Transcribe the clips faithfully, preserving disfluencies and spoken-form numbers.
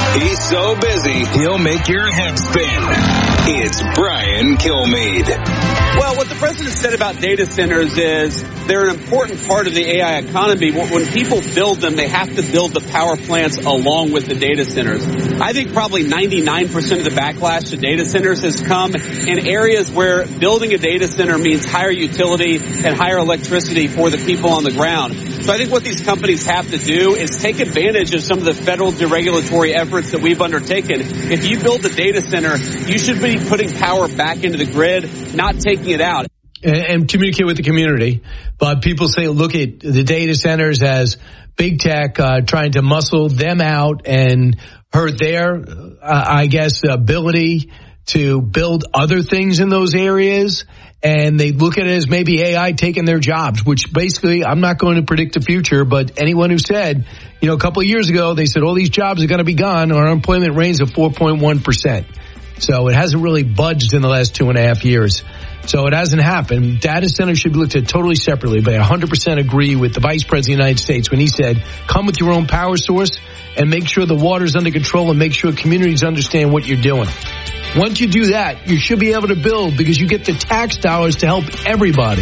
He's so busy, he'll make your head spin. It's Brian Kilmeade. Well, what the president said about data centers is they're an important part of the A I economy. When people build them, they have to build the power plants along with the data centers. I think probably ninety-nine percent of the backlash to data centers has come in areas where building a data center means higher utility and higher electricity for the people on the ground. So I think what these companies have to do is take advantage of some of the federal deregulatory efforts that we've undertaken. If you build a data center, you should be putting power back into the grid, not taking it out. And, and communicate with the community. But people say, look at the data centers as big tech uh, trying to muscle them out and hurt their, uh, I guess, ability to build other things in those areas. And they look at it as maybe A I taking their jobs, which basically, I'm not going to predict the future, but anyone who said, you know, a couple of years ago, they said all these jobs are going to be gone, our unemployment rate is at four point one percent. So it hasn't really budged in the last two and a half years. So it hasn't happened. Data centers should be looked at totally separately, but I one hundred percent agree with the Vice President of the United States when he said, come with your own power source and make sure the water's under control and make sure communities understand what you're doing. Once you do that, you should be able to build because you get the tax dollars to help everybody.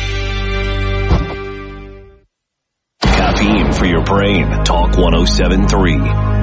Caffeine for your brain. Talk one oh seven point three.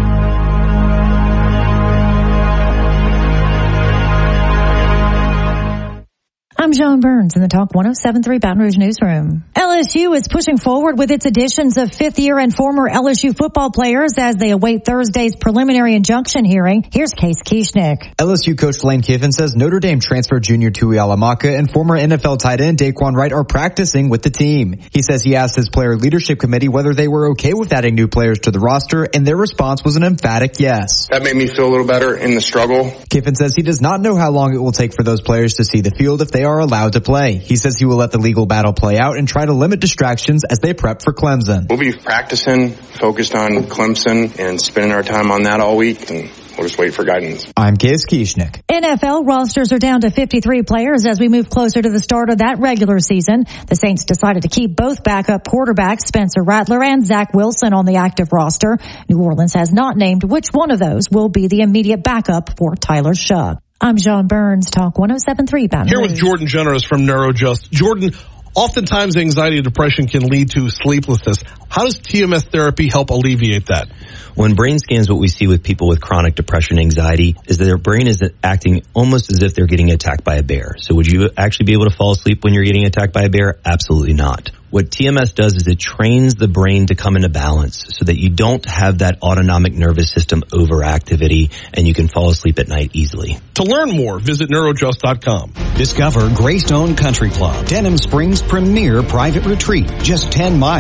I'm John Burns in the Talk one oh seven point three Baton Rouge Newsroom. L S U is pushing forward with its additions of fifth-year and former L S U football players as they await Thursday's preliminary injunction hearing. Here's Case Kieschnick. L S U coach Lane Kiffin says Notre Dame transfer junior Tui Alamaka and former N F L tight end Daquan Wright are practicing with the team. He says he asked his player leadership committee whether they were okay with adding new players to the roster, and their response was an emphatic yes. That made me feel a little better in the struggle. Kiffin says he does not know how long it will take for those players to see the field if they are allowed to play. He says he will let the legal battle play out and try to limit distractions as they prep for Clemson. We'll be practicing, focused on Clemson, and spending our time on that all week, and we'll just wait for guidance. I'm Case Kieschnick. N F L rosters are down to fifty-three players as we move closer to the start of that regular season. The Saints decided to keep both backup quarterbacks Spencer Rattler and Zach Wilson on the active roster. New Orleans has not named which one of those will be the immediate backup for Tyler Shough. I'm John Burns, Talk one oh seven point three Baton Rouge. Here with Jordan Generous from NeuroJust. Jordan, oftentimes anxiety and depression can lead to sleeplessness. How does T M S therapy help alleviate that? When brain scans, what we see with people with chronic depression and anxiety is that their brain is acting almost as if they're getting attacked by a bear. So would you actually be able to fall asleep when you're getting attacked by a bear? Absolutely not. What T M S does is it trains the brain to come into balance so that you don't have that autonomic nervous system overactivity and you can fall asleep at night easily. To learn more, visit neurojust dot com. Discover Greystone Country Club, Denham Springs' premier private retreat, just ten miles